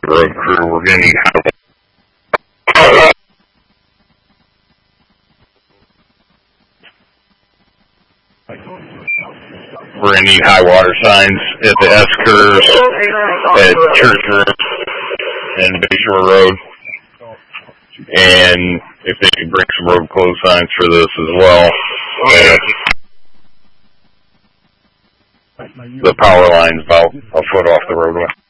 road crew. We're going to need high water signs at the S-curves, at Church Road and Bayshore Road. And if they could bring some road closed signs for this as well. The power line's about a foot off the roadway.